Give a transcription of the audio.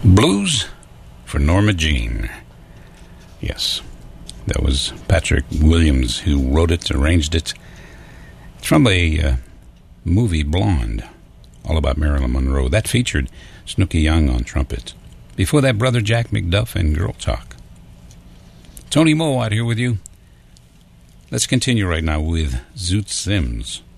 Blues for Norma Jean. Yes, that was Patrick Williams who wrote it, arranged it. It's from a movie, Blonde, all about Marilyn Monroe. That featured Snooky Young on trumpet. Before that, Brother Jack McDuff and Girl Talk. Tony Moe out here with you. Let's continue right now with Zoot Sims.